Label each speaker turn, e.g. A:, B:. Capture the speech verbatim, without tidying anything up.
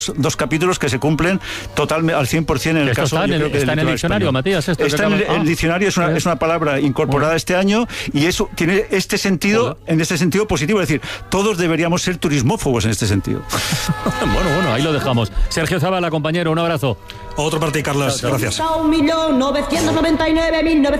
A: dos capítulos que se cumplen totalmente al cien por ciento en el caso.
B: Está en el, está en el diccionario, español. Matías. Esto
A: está en el, el diccionario, es una, es una palabra incorporada este año y eso tiene este sentido, en este sentido positivo. Es decir, todos deberíamos ser turismófobos en este sentido.
B: Bueno, bueno, ahí lo dejamos. Sergio Zavala, compañero, un abrazo.
C: Otro para ti, Carlos. Gracias.
D: un millón novecientos noventa y nueve mil novecientos